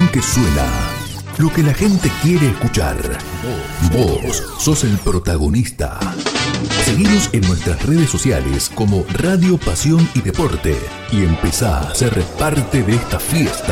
que suena, lo que la gente quiere escuchar. Vos sos el protagonista. Seguinos en nuestras redes sociales como Radio Pasión y Deporte y empezá a ser parte de esta fiesta